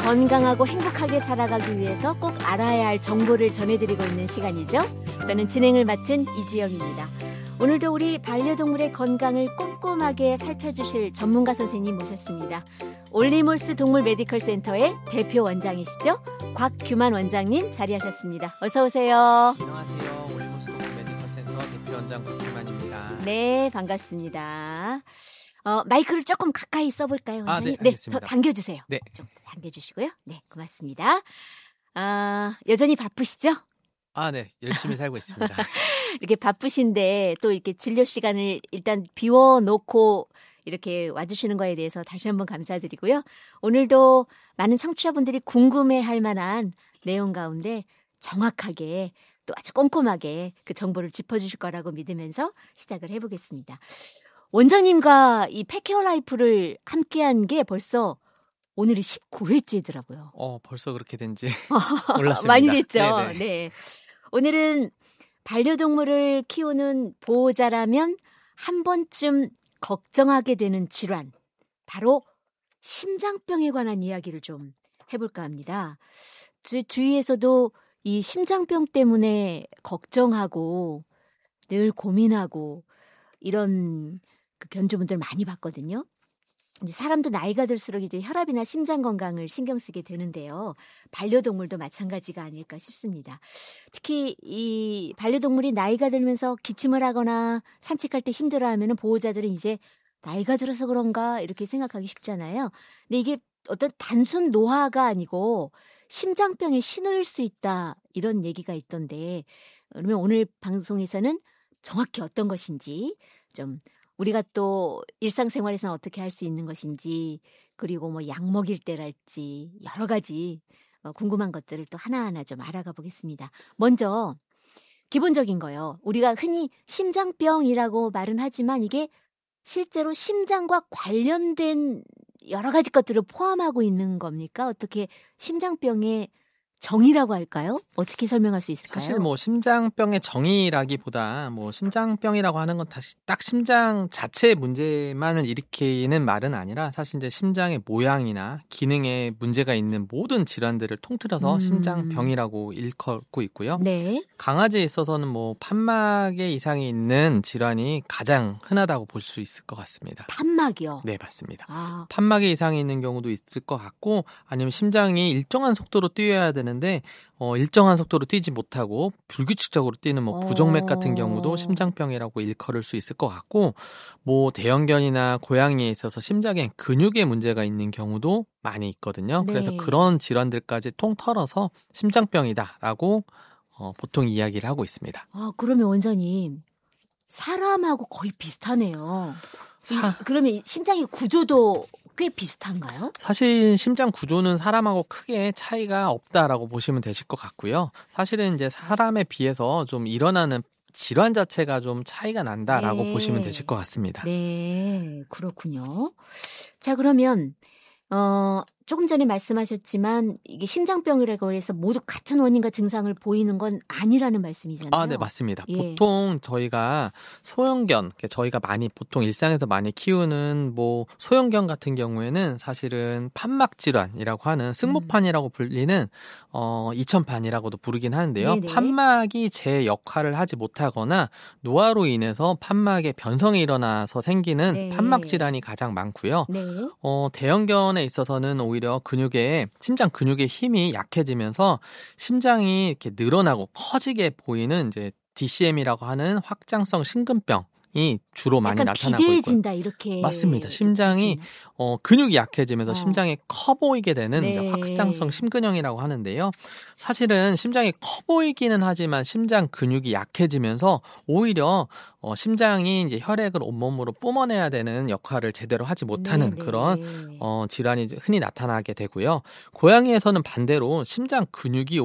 건강하고 행복하게 살아가기 위해서 꼭 알아야 할 정보를 전해드리고 있는 시간이죠. 저는 진행을 맡은 이지영입니다. 오늘도 우리 반려동물의 건강을 꼼꼼하게 살펴주실 전문가 선생님 모셨습니다. 올리몰스 동물 메디컬 센터의 대표 원장이시죠? 곽규만 원장님 자리하셨습니다. 어서 오세요. 안녕하세요. 올리몰스 동물 메디컬 센터 대표 원장 곽규만입니다. 네, 반갑습니다. 마이크를 조금 가까이 써볼까요, 원장님? 네, 알겠습니다. 더 당겨주세요. 네. 좀 당겨주시고요. 네, 고맙습니다. 여전히 바쁘시죠? 네, 열심히 살고 있습니다. 이렇게 바쁘신데 또 이렇게 진료 시간을 일단 비워놓고 이렇게 와주시는 거에 대해서 다시 한번 감사드리고요. 오늘도 많은 청취자분들이 궁금해할 만한 내용 가운데 정확하게 또 아주 꼼꼼하게 그 정보를 짚어주실 거라고 믿으면서 시작을 해보겠습니다. 원장님과 이 펫케어 라이프를 함께한 게 벌써 오늘이 19회째더라고요. 벌써 그렇게 된지 몰랐습니다. 많이 됐죠. 네네. 네. 오늘은 반려동물을 키우는 보호자라면 한 번쯤 걱정하게 되는 질환, 바로 심장병에 관한 이야기를 좀 해볼까 합니다. 제 주위에서도 이 심장병 때문에 걱정하고 늘 고민하고 이런 그 견주분들 많이 봤거든요. 이제 사람도 나이가 들수록 이제 혈압이나 심장 건강을 신경 쓰게 되는데요. 반려동물도 마찬가지가 아닐까 싶습니다. 특히 이 반려동물이 나이가 들면서 기침을 하거나 산책할 때 힘들어하면 보호자들은 이제 나이가 들어서 그런가 이렇게 생각하기 쉽잖아요. 근데 이게 어떤 단순 노화가 아니고 심장병의 신호일 수 있다 이런 얘기가 있던데, 그러면 오늘 방송에서는 정확히 어떤 것인지 좀 우리가 또 일상생활에서는 어떻게 할 수 있는 것인지, 그리고 뭐 약 먹일 때랄지 여러 가지 궁금한 것들을 또 하나하나 좀 알아가 보겠습니다. 먼저 기본적인 거요. 우리가 흔히 심장병이라고 말은 하지만 이게 실제로 심장과 관련된 여러 가지 것들을 포함하고 있는 겁니까? 어떻게 심장병의 정의라고 할까요? 어떻게 설명할 수 있을까요? 사실 뭐 심장병의 정의라기보다 뭐 심장병이라고 하는 건 딱 심장 자체의 문제만을 일으키는 말은 아니라 사실 이제 심장의 모양이나 기능에 문제가 있는 모든 질환들을 통틀어서 심장병이라고 일컫고 있고요. 네. 강아지에 있어서는 뭐 판막에 이상이 있는 질환이 가장 흔하다고 볼 수 있을 것 같습니다. 판막이요? 네, 맞습니다. 판막에 이상이 있는 경우도 있을 것 같고, 아니면 심장이 일정한 속도로 뛰어야 되는데 일정한 속도로 뛰지 못하고 불규칙적으로 뛰는 뭐 부정맥 같은 경우도 심장병이라고 일컬을 수 있을 것 같고, 뭐 대형견이나 고양이에 있어서 심장에 근육에 문제가 있는 경우도 많이 있거든요. 네. 그래서 그런 질환들까지 통틀어서 심장병이다라고 보통 이야기를 하고 있습니다. 그러면 원장님, 사람하고 거의 비슷하네요. 그러면 심장의 구조도 꽤 비슷한가요? 사실 심장 구조는 사람하고 크게 차이가 없다라고 보시면 되실 것 같고요. 사실은 이제 사람에 비해서 좀 일어나는 질환 자체가 좀 차이가 난다라고 보시면 되실 것 같습니다. 네, 그렇군요. 자, 그러면 조금 전에 말씀하셨지만 이게 심장병이라고 해서 모두 같은 원인과 증상을 보이는 건 아니라는 말씀이잖아요. 네, 맞습니다. 예. 보통 저희가 소형견, 저희가 많이 보통 일상에서 많이 키우는 뭐 소형견 같은 경우에는 사실은 판막 질환이라고 하는 승모판이라고 불리는 이천판이라고도 부르긴 하는데요. 네네. 판막이 제 역할을 하지 못하거나 노화로 인해서 판막에 변성이 일어나서 생기는 네. 판막 질환이 가장 많고요. 네. 대형견에 있어서는 오히려 심장 근육의 힘이 약해지면서 심장이 이렇게 늘어나고 커지게 보이는 이제 DCM이라고 하는 확장성 심근병이 주로 많이 나타나고 비대해진다 있고요. 이렇게. 맞습니다. 심장이 근육이 약해지면서 심장이 커 보이게 되는 네. 이제 확장성 심근형이라고 하는데요. 사실은 심장이 커 보이기는 하지만 심장 근육이 약해지면서 오히려 심장이 이제 혈액을 온몸으로 뿜어내야 되는 역할을 제대로 하지 못하는 그런 질환이 흔히 나타나게 되고요. 고양이에서는 반대로 심장 근육이